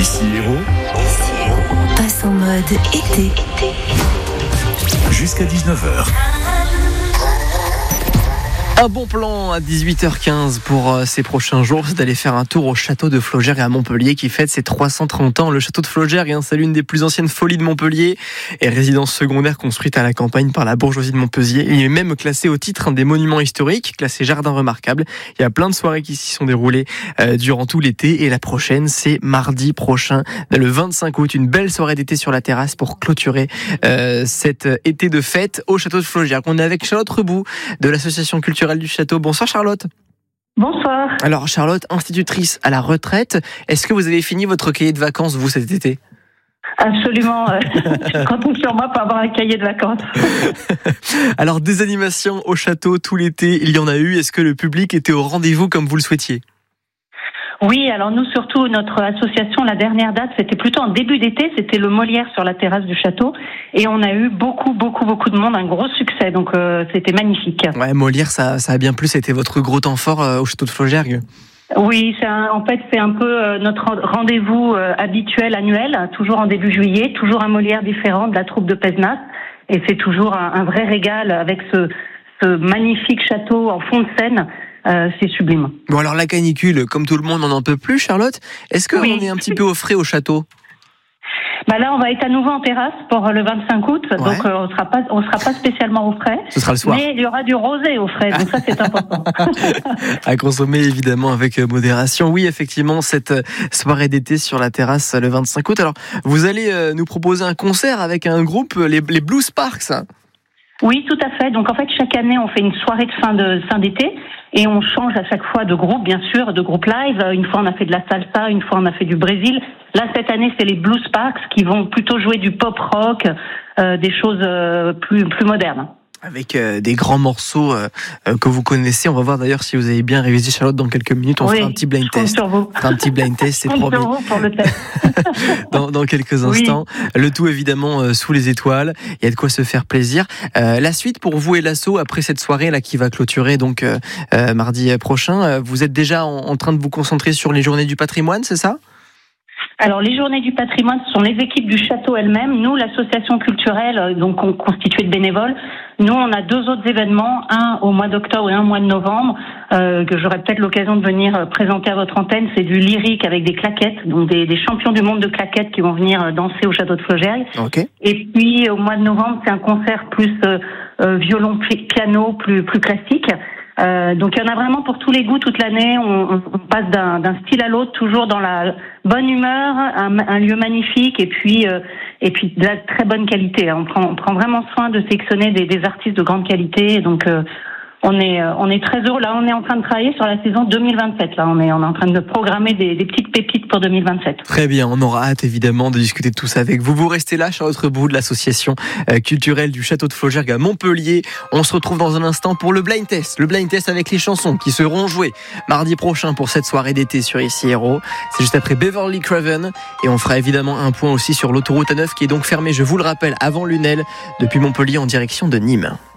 Ici Héros. Passe en mode été. Jusqu'à 19h. Un bon plan à 18h15 pour ces prochains jours, c'est d'aller faire un tour au château de Flaugergue à Montpellier qui fête ses 330 ans. Le château de Flaugergue, c'est l'une des plus anciennes folies de Montpellier et résidence secondaire construite à la campagne par la bourgeoisie de Montpellier. Il est même classé au titre des monuments historiques, classé jardin remarquable. Il y a plein de soirées qui s'y sont déroulées durant tout l'été et la prochaine, c'est mardi prochain, le 25 août. Une belle soirée d'été sur la terrasse pour clôturer cet été de fête au château de Flaugergue. On est avec Charlotte Rebout de l'association culturelle du château. Bonsoir Charlotte. Bonsoir. Alors Charlotte, institutrice à la retraite, est-ce que vous avez fini votre cahier de vacances vous cet été ? Absolument. Je compte sur moi pour avoir un cahier de vacances. Alors des animations au château tout l'été, il y en a eu. Est-ce que le public était au rendez-vous comme vous le souhaitiez ? Oui, alors nous surtout, notre association, la dernière date, c'était plutôt en début d'été, c'était le Molière sur la terrasse du château, et on a eu beaucoup de monde, un gros succès, donc c'était magnifique. Ouais, Molière, ça a bien plu, c'était votre gros temps fort au château de Flaugergue. Oui, c'est un peu notre rendez-vous habituel, annuel, toujours en début juillet, toujours un Molière différent de la troupe de Pézenas, et c'est toujours un vrai régal avec ce magnifique château en fond de Seine. C'est sublime. Bon alors la canicule, comme tout le monde, on n'en peut plus, Charlotte. Est-ce qu'on est un petit peu au frais au château ? Bah là, on va être à nouveau en terrasse pour le 25 août, ouais. Donc on sera pas spécialement au frais. Ce sera le soir. Mais il y aura du rosé au frais, donc ça c'est important. À consommer évidemment avec modération. Oui, effectivement, cette soirée d'été sur la terrasse le 25 août. Alors, vous allez nous proposer un concert avec un groupe, les Blue Sparks. Oui, tout à fait. Donc en fait, chaque année, on fait une soirée de fin d'été et on change à chaque fois de groupe, bien sûr, de groupe live. Une fois, on a fait de la salsa, une fois, on a fait du Brésil. Là, cette année, c'est les Blue Sparks qui vont plutôt jouer du pop rock, des choses plus modernes. Avec des grands morceaux que vous connaissez. On va voir d'ailleurs si vous avez bien révisé, Charlotte, dans quelques minutes. On fera un petit blind test. Sur vous. On fera un petit blind test, c'est promis. Sur vous pour le test. dans quelques instants. Oui. Le tout évidemment sous les étoiles. Il y a de quoi se faire plaisir. La suite pour vous et l'assaut après cette soirée là qui va clôturer donc mardi prochain. Vous êtes déjà en train de vous concentrer sur les journées du patrimoine, c'est ça ? Alors, les journées du patrimoine, ce sont les équipes du château elles-mêmes. Nous, l'association culturelle, donc constituée de bénévoles, nous, on a 2 autres événements, un au mois d'octobre et un au mois de novembre, que j'aurai peut-être l'occasion de venir présenter à votre antenne. C'est du lyrique avec des claquettes, donc des champions du monde de claquettes qui vont venir danser au château de Flaugergue. Okay. Et puis, au mois de novembre, c'est un concert plus violon, piano, plus classique. Donc il y en a vraiment pour tous les goûts toute l'année. On passe d'un style à l'autre, toujours dans la bonne humeur, un lieu magnifique et puis de la très bonne qualité. On prend vraiment soin de sélectionner des artistes de grande qualité. Donc on est très heureux. Là, on est en train de travailler sur la saison 2027. Là, on est en train de programmer des petites pépites pour 2027. Très bien, on aura hâte évidemment de discuter de tout ça avec vous. Vous restez là, Charlotte Rebout de l'association culturelle du château de Flaugergue à Montpellier. On se retrouve dans un instant pour le blind test. Le blind test avec les chansons qui seront jouées mardi prochain pour cette soirée d'été sur Ici Héros. C'est juste après Beverly Craven et on fera évidemment un point aussi sur l'autoroute A9 qui est donc fermée, je vous le rappelle, avant Lunel, depuis Montpellier en direction de Nîmes.